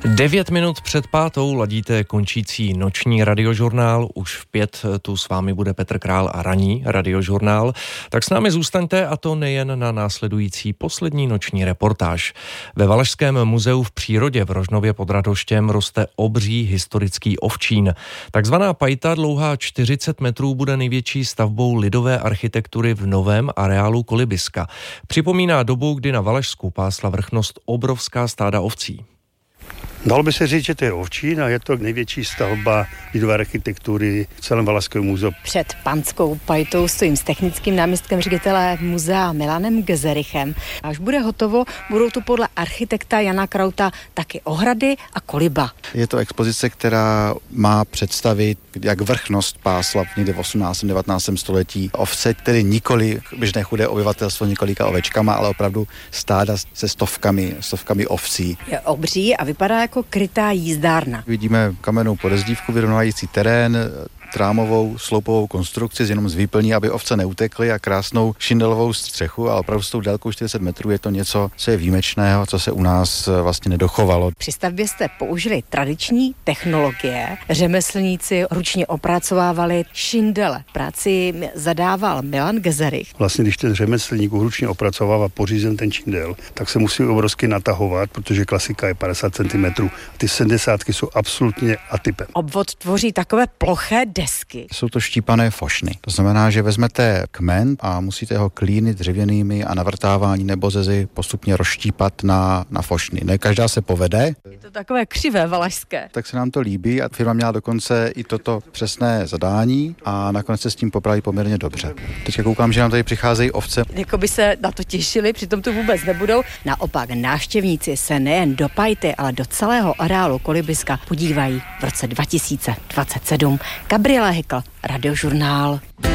9 minut před 5 ladíte končící noční radiožurnál. Už v 5 tu s vámi bude Petr Král a ranní radiožurnál. Tak s námi zůstaňte, a to nejen na následující poslední noční reportáž. Ve Valašském muzeu v přírodě v Rožnově pod Radhoštěm roste obří historický ovčín. Takzvaná pajta dlouhá 40 metrů bude největší stavbou lidové architektury v novém areálu kolibiska. Připomíná dobu, kdy na Valašsku pásla vrchnost obrovská stáda ovcí. Dalo by se říct, že to je ovčín a je to největší stavba lidové architektury v celém Valašském muzeu. Před panskou pajtou stojím s technickým náměstkem ředitele muzea Milanem Gezerichem. Až bude hotovo, budou tu podle architekta Jana Krauta taky ohrady a koliba. Je to expozice, která má představit, jak vrchnost pásla někde v 18. 19. století ovce, tedy nikoli běžné chudé obyvatelstvo několika ovečkama, ale opravdu stáda se stovkami ovcí. Je obří a vypadá jako krytá jízdárna. Vidíme kamennou podezdívku, vyrovnávající terén, trámovou sloupovou konstrukci jenom z výplní, aby ovce neutekly, a krásnou šindelovou střechu, a opravdu s tou délkou 40 metrů je to něco, co je výjimečného, co se u nás vlastně nedochovalo. Při stavbě jste použili tradiční technologie. Řemeslníci ručně opracovávali šindele. Práci zadával Milan Gezerich. Vlastně, když ten řemeslník ručně opracovává pořízen ten šindel, tak se musí obrovsky natahovat, protože klasika je 50 cm. Ty 70 jsou absolutně atypem. Obvod tvoří takové ploché desky. Jsou to štípané fošny. To znamená, že vezmete kmen a musíte ho klínit dřevěnými a navrtávání nebo zezy postupně rozštípat na fošny. Ne každá se povede. Je to takové křivé valašské. Tak se nám to líbí a firma měla dokonce i toto přesné zadání a nakonec se s tím popraví poměrně dobře. Teďka koukám, že nám tady přicházejí ovce. Jako by se na to těšili, přitom tu vůbec nebudou. Naopak návštěvníci se nejen do pajty, ale do celého areálu kolibiska podívají v roce 2027. Gabriela Hykl, Radiožurnál.